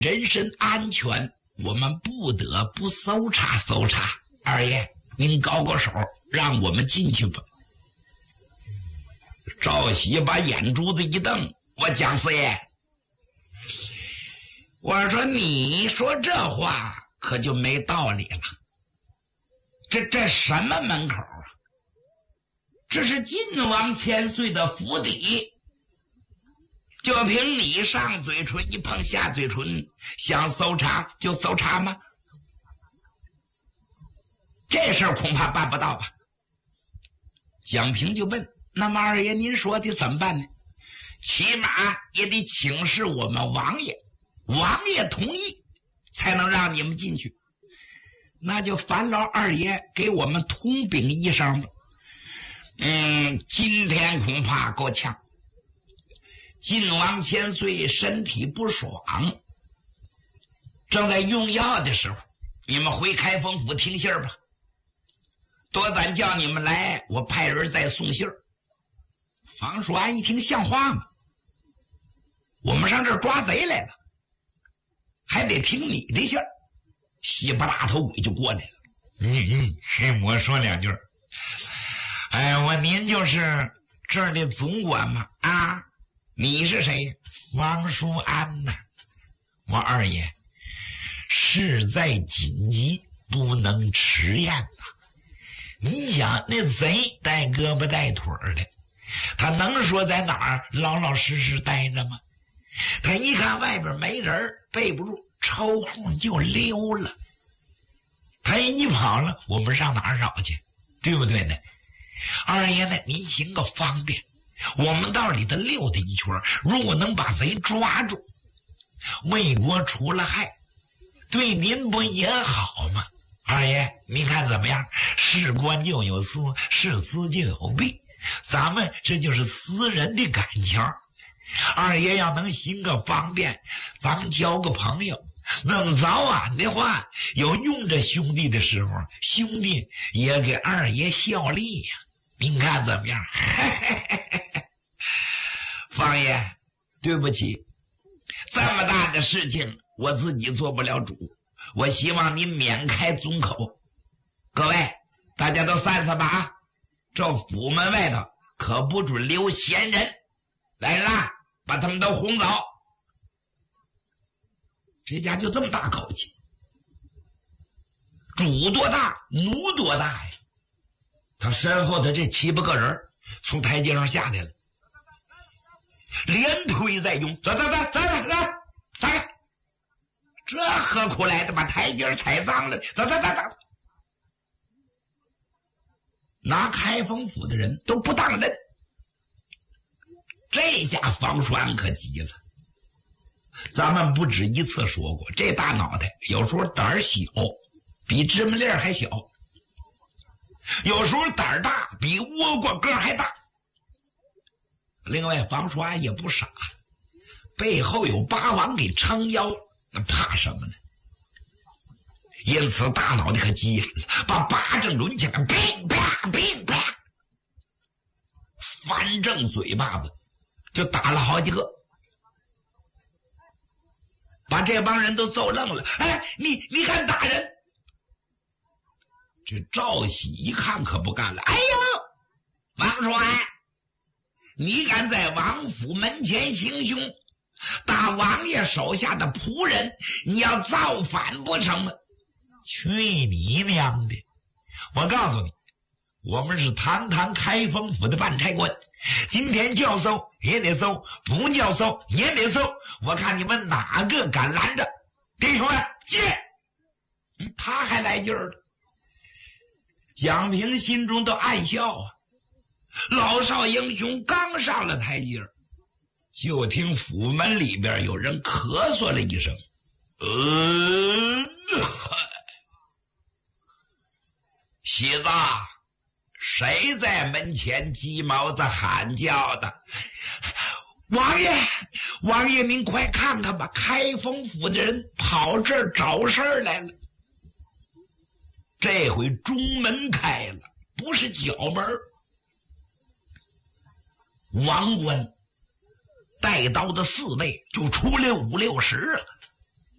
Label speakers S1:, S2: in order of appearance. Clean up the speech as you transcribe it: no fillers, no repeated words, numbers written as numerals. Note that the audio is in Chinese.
S1: 人身安全，我们不得不搜查搜查。二爷，您高个手，让我们进去吧。赵喜把眼珠子一瞪，我蒋四爷，我说你说这话可就没道理了。这什么门口啊？这是晋王千岁的府邸，就凭你上嘴唇一碰下嘴唇，想搜查就搜查吗？这事儿恐怕办不到吧。蒋平就问，那么二爷您说的怎么办呢？起码也得请示我们王爷，王爷同意才能让你们进去。那就烦劳二爷给我们通禀一声吧。今天恐怕够呛。晋王千岁身体不爽，正在用药的时候，你们回开封府听信儿吧。多咱叫你们来，我派人再送信儿。房叔安一听像话吗？我们上这儿抓贼来了，还得听你的信儿。稀巴大头鬼就过来了。
S2: 我说两句。您就是这儿的总管吗？
S1: 啊，你是谁？
S2: 王叔安呐。我二爷，事在紧急，不能迟延呐。你想那贼带胳膊带腿的，他能说在哪儿老老实实待着吗？他一看外边没人，背不住，抽空就溜了。他一跑了，我们上哪儿找去？对不对呢？二爷呢，您行个方便，我们到里头溜达一圈，如果能把贼抓住，为国除了害，对您不也好吗？二爷，您看怎么样？事关就有私，事私就有弊，咱们这就是私人的感情。二爷要能行个方便，咱们交个朋友，弄早晚的话，有用着兄弟的时候，兄弟也给二爷效力呀。您看怎么样？
S1: 方爷，对不起，这么大的事情我自己做不了主，我希望您免开宗口。各位，大家都散散吧啊！这府门外头可不准留闲人。来人啊，把他们都轰走。这家就这么大口气，主多大，奴多大呀！他身后的这7、8个人从台阶上下来了，连推带拥，走，撒开！这何苦来的？把台阶踩脏了，走！拿开封府的人都不当人。这下房叔安可急了。咱们不止一次说过，这大脑袋有时候胆儿小，比芝麻粒儿还小；有时候胆儿大，比倭瓜根还大。另外，房叔安也不傻，背后有八王给撑腰，那怕什么呢？因此，大脑袋可急眼了，把巴掌抡起来，乒啪乒啪，翻正嘴巴子就打了好几个。把这帮人都揍愣了。哎，你敢打人？这赵喜一看可不干了。哎呦，王帅，你敢在王府门前行凶，打王爷手下的仆人，你要造反不成吗？
S2: 去你娘的！我告诉你，我们是堂堂开封府的办差官，今天叫搜也得搜，不叫搜也得搜。我看你们哪个敢拦着？弟兄们，进！他还来劲儿了。蒋平心中都暗笑啊。老少英雄刚上了台阶，就听府门里边有人咳嗽了一声，喜子，谁在门前鸡毛子喊叫的？王爷您快看看吧，开封府的人跑这儿找事儿来了。这回中门开了，不是角门。王官带刀的4位就出来5、6、10啊。